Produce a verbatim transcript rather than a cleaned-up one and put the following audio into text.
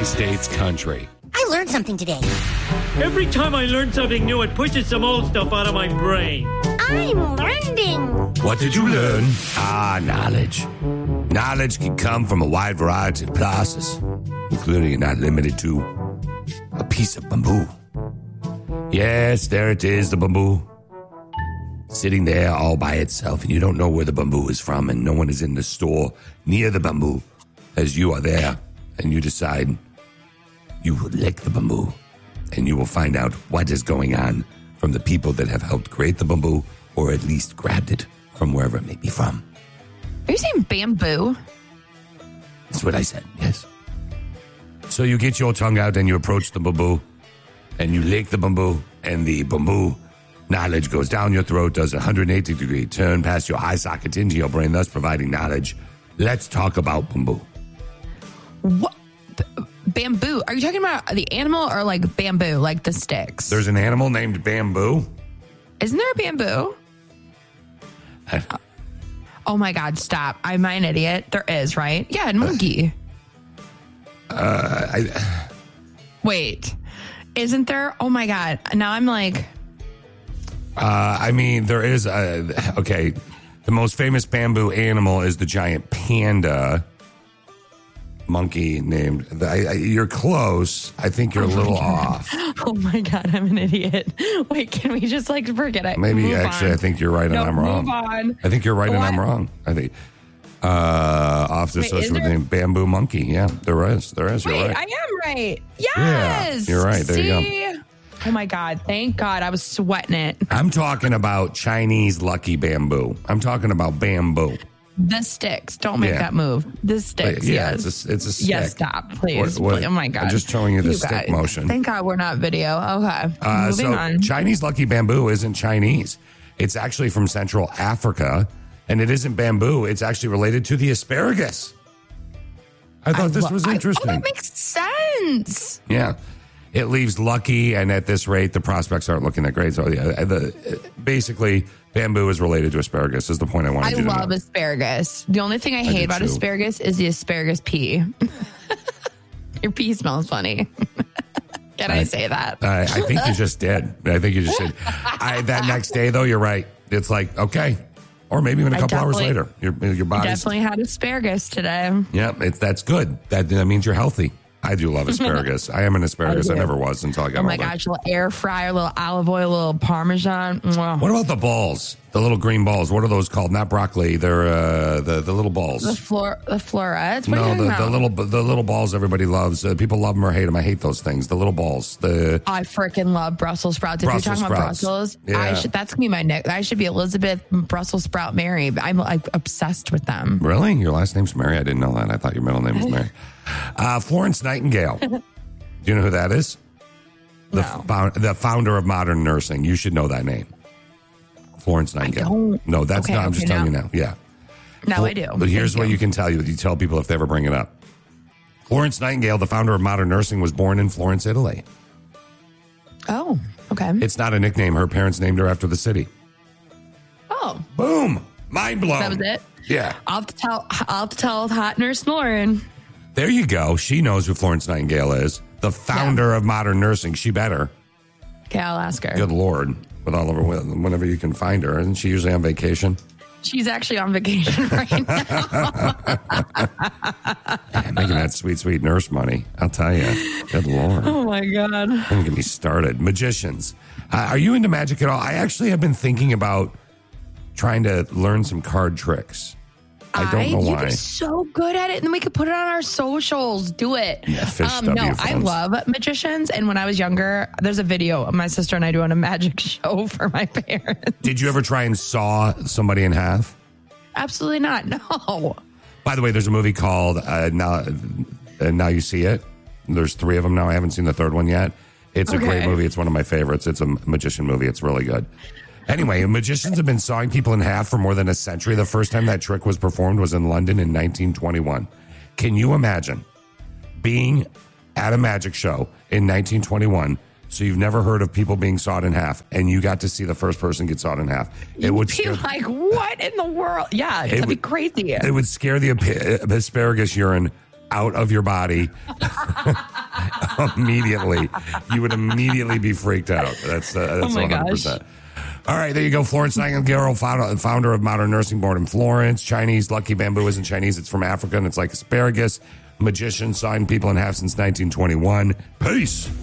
States country. I learned something today. Every time I learn something new, it pushes some old stuff out of my brain. I'm learning. What did you learn? Ah, knowledge. Knowledge can come from a wide variety of places, including and not limited to a piece of bamboo. Yes, there it is, the bamboo. Sitting there all by itself, and you don't know where the bamboo is from, and no one is in the store near the bamboo as you are there, and you decide you will lick the bamboo, and you will find out what is going on from the people that have helped create the bamboo, or at least grabbed it from wherever it may be from. Are you saying bamboo? That's what I said, yes. So you get your tongue out and you approach the bamboo, and you lick the bamboo, and the bamboo knowledge goes down your throat, does a one hundred eighty degree turn past your eye socket into your brain, thus providing knowledge. Let's talk about bamboo. What? B- bamboo? Are you talking about the animal or like bamboo, like the sticks? There's an animal named bamboo. Isn't there a bamboo? I, Oh my God, stop. Am I an idiot? There is, right? Yeah, and monkey. Uh, I, Wait, isn't there? Oh my God. Now I'm like... Uh, I mean, there is a, okay, the most famous bamboo animal is the giant panda monkey named, I, I, you're close. I think you're a little off. Oh my God, I'm an idiot. Wait, can we just like forget it? Maybe Move actually, on. I think you're right no, and I'm wrong. Move on. I think you're right What? and I'm wrong. I think, uh, often Wait, associated is with the there? name bamboo monkey. Yeah, there is. There is. You're Wait, right. I am right. Yes. Yeah, you're right. There you See? go. Oh my God, thank God. I was sweating it. I'm talking about Chinese lucky bamboo. I'm talking about bamboo. The sticks. Don't make Yeah. that move. The sticks. Yeah, yes. it's a, it's a stick. Yes, stop, please. What- what- Please. Oh my God. I'm just showing you the You stick guys. motion. Thank God we're not video. Okay. Uh, Moving so on. Chinese lucky bamboo isn't Chinese. It's actually from Central Africa, and it isn't bamboo. It's actually related to the asparagus. I thought this lo- was I- interesting. oh, that makes sense. Yeah. It leaves lucky, and at this rate, the prospects aren't looking that great. So, yeah, the, basically, bamboo is related to asparagus, is the point I wanted I you to love know. asparagus. The only thing I hate do about too. asparagus is the asparagus pee. Your pee smells funny. Can I, I- say that? I, I think you just did. I think you just did. I, that next day, though, you're right. It's like, okay. Or maybe even a I couple hours definitely- later. Your, your body's... Definitely had asparagus today. Yeah, it's, that's good. That, that means you're healthy. I do love asparagus. I am an asparagus. I, I do. never was until I got Oh my older. gosh, little air fryer, little olive oil, little parmesan. Mwah. What about the balls? The little green balls. What are those called? Not broccoli. They're uh, the the little balls. The floor, the florets. What no, are you the, talking the about? little the little balls everybody loves. Uh, people love them or hate them. I hate those things. The little balls. The I freaking love Brussels sprouts. If Brussels you're talking sprouts. about Brussels, Yeah. I should. That's gonna be my neck. I should be Elizabeth Brussels sprout Mary. I'm like obsessed with them. really, your last name's Mary? I didn't know that. I thought your middle name was Mary. Uh, Florence Nightingale. Do you know who that is? The, No. found, the founder of modern nursing. You should know that name. Florence Nightingale. don't. No, that's Okay, not. I'm just okay, telling now- you now. Yeah. Now Flo- I do. But here's Thank what you. can tell you. You tell people if they ever bring it up. Florence Nightingale, the founder of modern nursing, was born in Florence, Italy. Oh, okay. It's not a nickname. Her parents named her after the city. Oh, Boom. Mind blown. that was it. Yeah. I'll have to tell. I'll have to tell hot nurse Lauren. There you go. She knows who Florence Nightingale is. The founder of modern nursing. She better. Okay, I'll ask her. Good Lord. With all of her, whenever you can find her. Isn't she usually on vacation? She's actually on vacation right now. Making that sweet, sweet nurse money. I'll tell you. Good Lord. Oh my God. Don't get me started. Magicians. Uh, are you into magic at all? I actually have been thinking about trying to learn some card tricks. I don't know You'd why. be so good at it, and then we could put it on our socials. Do it. Yeah, fish um, W no, I phones. love magicians, and when I was younger, there's a video of my sister and I doing a magic show for my parents. Did you ever try and saw somebody in half? Absolutely not. No. By the way, there's a movie called uh, Now uh, Now You See It. There's three of them now. I haven't seen the third one yet. It's a Okay. great movie. It's one of my favorites. It's a magician movie. It's really good. Anyway, magicians have been sawing people in half for more than a century. The first time that trick was performed was in London in nineteen twenty-one. Can you imagine being at a magic show in nineteen twenty-one? So you've never heard of people being sawed in half, and you got to see the first person get sawed in half. It would be scare, like, what in the world? Yeah, that'd be would- crazy. it would scare the ap- asparagus urine out of your body immediately. You would immediately be freaked out. That's, uh, that's Oh my one hundred percent. gosh. All right, there you go. Florence Nightingale, founder, founder of Modern Nursing, born in Florence. Chinese, lucky bamboo isn't Chinese. It's from Africa, and it's like asparagus. Magician, signed people in half since nineteen twenty-one. Peace.